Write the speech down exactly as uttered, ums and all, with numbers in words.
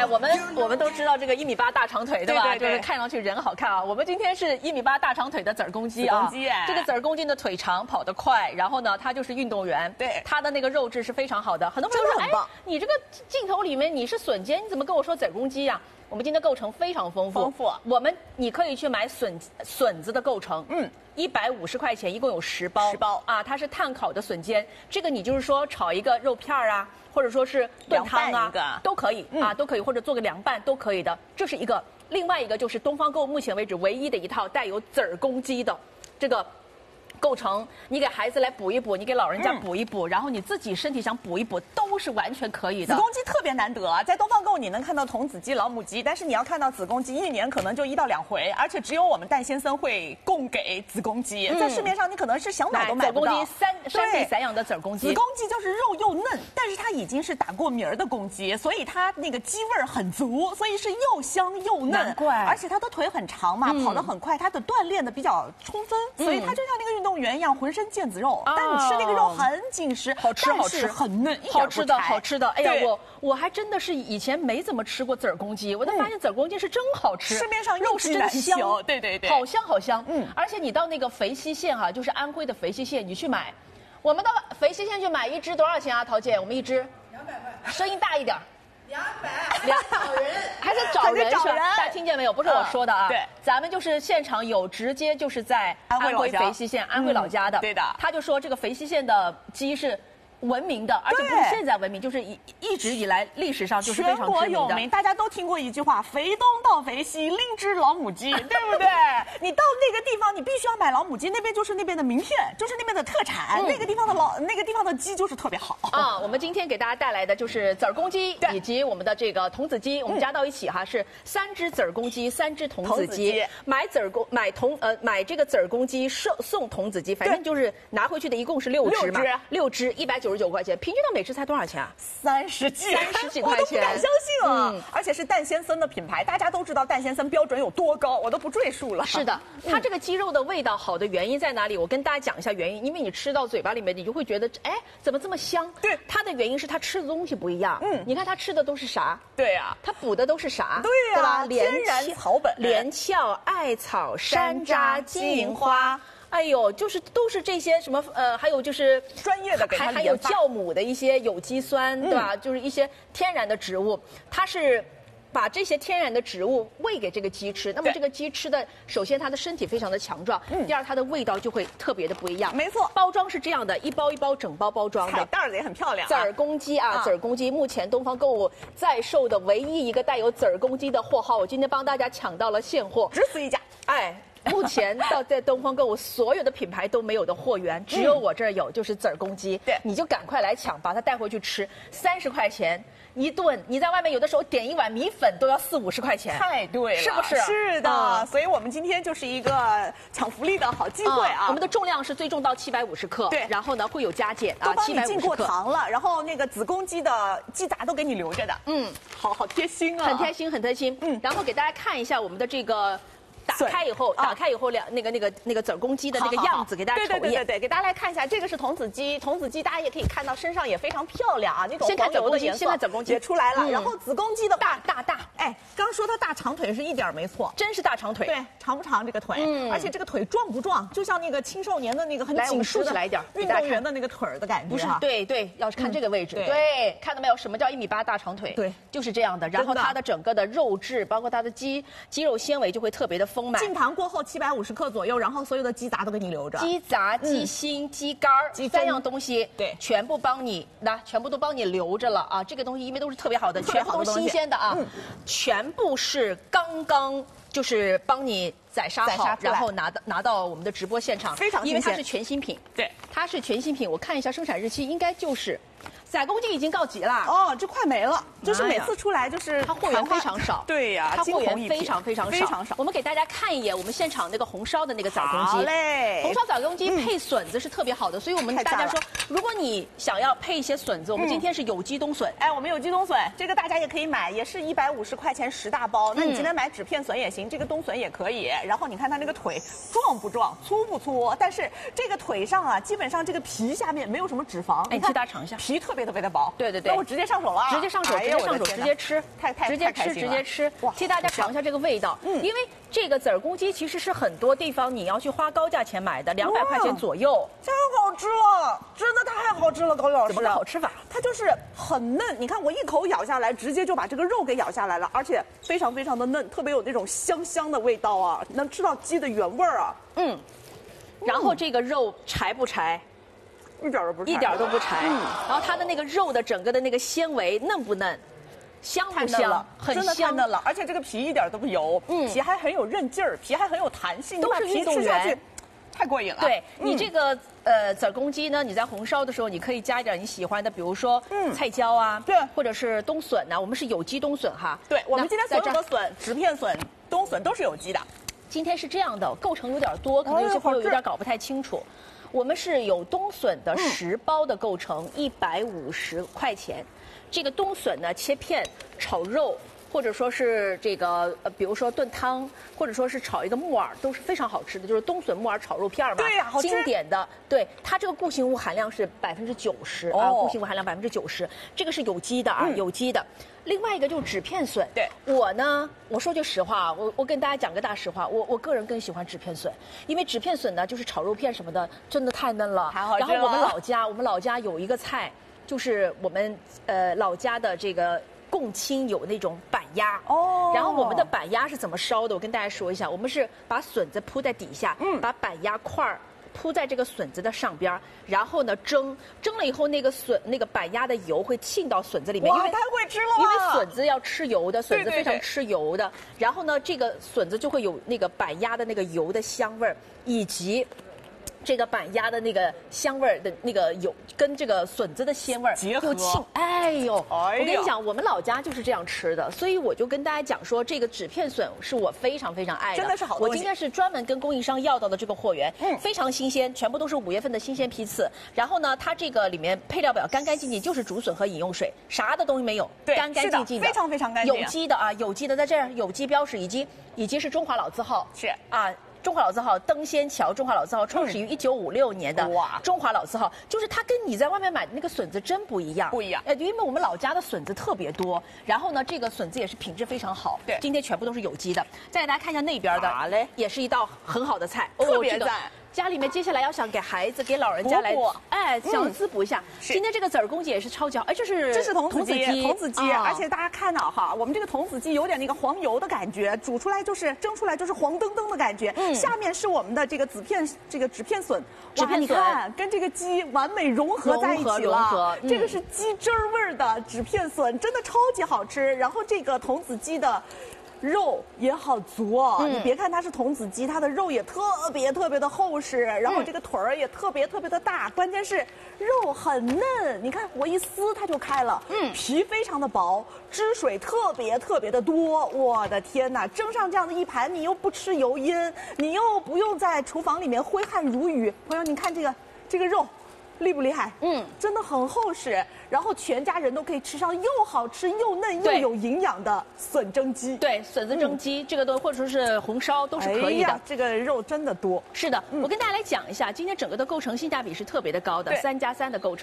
哎，我们我们都知道这个一米八大长腿，对吧？ 对对对就是看上去人好看啊。我们今天是一米八大长腿的子儿公鸡啊， 子公鸡哎这个子儿公鸡的腿长，跑得快，然后呢，它就是运动员， 对它的那个肉质是非常好的。很多朋友说，哎真的很棒， 你这个镜头里面你是笋尖，你怎么跟我说子儿公鸡呀？我们今天构成非常丰富， 丰富我们你可以去买笋笋子的构成，嗯。一百五十块钱，一共有十包。 十包啊，它是炭烤的笋尖，这个你就是说炒一个肉片儿啊，或者说是炖汤啊凉拌一个， 都可以、 嗯、 啊，都可以，或者做个凉拌都可以的。这是一个，另外一个就是东方购物目前为止唯一的一套带有子儿公鸡的这个构成，你给孩子来补一补，你给老人家补一补，嗯、然后你自己身体想补一补，都是完全可以的。 子公鸡特别难得啊，在东方购你能看到童子鸡、老母鸡，但是你要看到子公鸡，一年可能就一到两回，而且只有我们蛋先生会供给子公鸡，嗯、在市面上你可能是想买都买不到。 子公鸡三山地散养的子儿公鸡， 子公鸡就是肉又嫩，但是它已经是打过名儿的公鸡，所以它那个鸡味儿很足，所以是又香又嫩。 难怪， 而且它的腿很长嘛，嗯、跑得很快，它的锻炼的比较充分，嗯、所以它就像那个运动员一样，浑身腱子肉，哦、但你吃那个肉很紧实， 好吃好吃， 很嫩， 好吃的好吃的。哎呀，我我还真的是以前没怎么吃过子儿公鸡，我才发现子儿公鸡是真好吃， 市面上肉是真香， 对对对， 好香好香。 嗯， 而且你到那个肥西县哈、啊，就是安徽的肥西县，你去买，我们到肥西县去买一只多少钱啊？陶姐，我们一只两百块， 声音大一点。 两百，两找人， 还是找人是吧？大家听见没有？不是我说的啊， 嗯、对， 咱们就是现场有直接就是在安徽肥西县、安徽老家的， 嗯、对的。 他就说这个肥西县的鸡是闻名的，而且不是现在闻名，就是一一直以来历史上就是非常知名的。 全国有名，大家都听过一句话：肥东到肥西，另只老母鸡，对不对？你到那个地方，你必须要买老母鸡，那边就是那边的名片，就是那边的特产，嗯、那个地方的老那个地方的鸡就是特别好啊。我们今天给大家带来的就是子儿公鸡以及我们的这个童子鸡，我们加到一起哈，是三只子儿公鸡，三只童子鸡。买子儿公买童呃买这个子儿公鸡送送童子鸡，反正就是拿回去的一共是六只嘛，六只一百九十九块钱，平均到每只才多少钱啊？ 三十几， 三十几块钱， 我都不敢相信啊！嗯、而且是蛋先生的品牌，大家都知道蛋先生标准有多高，我都不赘述了。 是的，它这个鸡肉的味道好的原因在哪里？我跟大家讲一下原因，因为你吃到嘴巴里面，你就会觉得，哎，怎么这么香？ 对， 它的原因是它吃的东西不一样。嗯，你看它吃的都是啥？ 对呀、啊， 它补的都是啥？ 对呀、啊， 对吧？ 天然草本， 连翘、艾草、山楂、金银花。哎呦，就是都是这些什么呃，还有就是专业的给它还还有酵母的一些有机酸，嗯、对吧？就是一些天然的植物，它是把这些天然的植物喂给这个鸡吃。那么这个鸡吃的，首先它的身体非常的强壮，嗯、第二它的味道就会特别的不一样。 没错， 包装是这样的，一包一包整包包装的， 彩袋也很漂亮、啊。 子儿公鸡啊，啊子儿公鸡，目前东方购物在售的唯一一个带有子儿公鸡的货号，我今天帮大家抢到了现货， 只此一家。 哎。目前到在东方购物所有的品牌都没有的货源，只有我这儿有，就是子儿公鸡。 对， 你就赶快来抢，把它带回去吃，三十块钱一顿。你在外面有的时候点一碗米粉都要四五十块钱， 太对了， 是不是？ 是的， 嗯、 所以我们今天就是一个抢福利的好机会啊！ 嗯、我们的重量是最重到七百五十克， 对， 然后呢会有加减啊， 都帮你进过克糖了，然后那个子公鸡的鸡杂都给你留着的， 嗯， 好好贴心啊， 很贴心，很贴心。嗯，然后给大家看一下我们的这个。打开以后，打开以后两那个那个那个子儿公鸡的那个样子，给大家瞅一眼。 对对对对，给大家来看一下，这个是童子鸡，童子鸡大家也可以看到身上也非常漂亮啊，那种黄油的颜色。 现在子儿公鸡也出来了，然后子公鸡的大大大， 哎，刚说它大长腿是一点没错， 真是大长腿。 对，长不长这个腿？嗯，而且这个腿壮不壮？就像那个青少年的那个很紧实的来一点运动员的那个腿儿的感觉。 不是，对对，要是看这个位置，对，看到没有？什么叫一米八大长腿？ 对， 就是这样的。然后它的整个的肉质，包括它的肌肌肉纤维就会特别的丰满。 进糖过后七百五十克左右，然后所有的鸡杂都给你留着， 鸡杂、鸡心、鸡肝儿三样东西， 对， 全部帮你，那全部都帮你留着了啊！这个东西因为都是特别好的，全部都新鲜的啊，全部是刚刚就是帮你宰杀好，然后拿到拿到我们的直播现场， 非常新鲜， 因为它是全新品， 对， 它是全新品。我看一下生产日期，应该就是。宰公鸡已经告急了哦，这快没了，就是每次出来就是它货源非常少， 对呀， 它货源非常非常少， 非常少。 我们给大家看一眼我们现场那个红烧的那个宰公鸡， 好嘞， 红烧宰公鸡配笋子是特别好的，所以我们大家说，如果你想要配一些笋子，我们今天是有机冬笋， 哎，我们有机冬笋，这个大家也可以买，也是一百五十块钱十大包，那你今天买纸片笋也行，这个冬笋也可以。然后你看它那个腿壮不壮，粗不粗？但是这个腿上啊，基本上这个皮下面没有什么脂肪， 哎，你替大家尝一下， 皮特别。 别特别的薄。 对对对， 那我直接上手了， 直接上手，直接上手，直接吃， 太太直接吃，直接吃。替大家尝一下这个味道，嗯，因为这个子儿公鸡其实是很多地方你要去花高价钱买的，两百块钱左右。 太好吃了，真的太好吃了，高老师。 怎么个好吃法？ 它就是很嫩，你看我一口咬下来，直接就把这个肉给咬下来了，而且非常非常的嫩，特别有那种香香的味道啊，能吃到鸡的原味儿啊。 嗯，然后这个肉柴不柴？ 一点都不柴， 一点都不柴。嗯，然后它的那个肉的整个的那个纤维嫩不嫩？香不香？很真的太嫩了，而且这个皮一点都不油，嗯，皮还很有韧劲儿，皮还很有弹性， 都是运动员。 太过瘾了！ 对、嗯、你这个呃子儿公鸡呢，你在红烧的时候，你可以加一点你喜欢的，比如说嗯菜椒啊， 对， 或者是冬笋呢、啊。我们是有机冬笋哈。 对，我们今天所有的笋，直片笋、冬笋都是有机的。 今天是这样的，构成有点多，可能有些朋友有点搞不太清楚。我们是有冬笋的十包的构成，一百五十块钱。这个冬笋呢，切片炒肉。或者说是这个呃，比如说炖汤，或者说是炒一个木耳，都是非常好吃的，就是冬笋木耳炒肉片嘛。 对呀、啊，好吃。 经典的，对它这个固形物含量是百分之九十啊，固形物含量百分之九十，这个是有机的啊，嗯、有机的。另外一个就是纸片笋。 对， 我呢，我说句实话，我我跟大家讲个大实话，我我个人更喜欢纸片笋，因为纸片笋呢，就是炒肉片什么的，真的太嫩了。 太好吃了。 然后我们老家，我们老家有一个菜，就是我们呃老家的这个。共青有那种板鸭哦，然后我们的板鸭是怎么烧的？我跟大家说一下，我们是把笋子铺在底下，嗯，把板鸭块儿铺在这个笋子的上边，然后呢蒸，蒸了以后那个笋那个板鸭的油会沁到笋子里面， 哇，太会吃了！ 因为笋子要吃油的，笋子非常吃油的。对对对，然后呢，这个笋子就会有那个板鸭的那个油的香味儿，以及。这个板鸭的那个香味儿的那个有跟这个笋子的鲜味儿结合， 哎呦！哎我跟你讲，我们老家就是这样吃的，所以我就跟大家讲说，这个纸片笋是我非常非常爱的， 真的是好东西。 我今天是专门跟供应商要到的这个货源，嗯，非常新鲜，全部都是五月份的新鲜批次。然后呢，它这个里面配料表干干净净，就是竹笋和饮用水，啥的东西没有， 对， 干干净净的，非常非常干净， 有机的啊，有机的，在这儿有机标识，以及以及是中华老字号， 是啊。中华老字号登仙桥，中华老字号创始于一九五六年的哇，中华老字号就是它跟你在外面买的那个笋子真不一样， 不一样。 呃，因为我们老家的笋子特别多，然后呢，这个笋子也是品质非常好。 对， 今天全部都是有机的。再给大家看一下那边的， 好嘞， 也是一道很好的菜， 特别赞。 家里面接下来要想给孩子、给老人家来，哎，想要滋补一下。今天这个子儿公鸡也是超级好，哎，这是这是童子鸡，童子鸡，而且大家看到哈，我们这个童子鸡有点那个黄油的感觉，煮出来就是蒸出来就是黄澄澄的感觉。嗯，下面是我们的这个紫片，这个纸片笋， 纸片笋跟这个鸡完美融合在一起了。这个是鸡汁味的纸片笋，真的超级好吃。然后这个童子鸡的。肉也好足哦，嗯、你别看它是童子鸡，它的肉也特别特别的厚实，然后这个腿儿也特别特别的大，关键是肉很嫩，你看我一撕它就开了，嗯，皮非常的薄，汁水特别特别的多，我的天哪！蒸上这样的一盘，你又不吃油烟，你又不用在厨房里面挥汗如雨，朋友，你看这个这个肉。厉不厉害？嗯，真的很厚实，然后全家人都可以吃上又好吃又嫩又有营养的笋蒸鸡。 对，笋子蒸鸡、嗯、这个都或者说是红烧都是可以的。哎、 这个肉真的多。 是的，嗯、我跟大家来讲一下，今天整个的构成性价比是特别的高的，三加三的构成。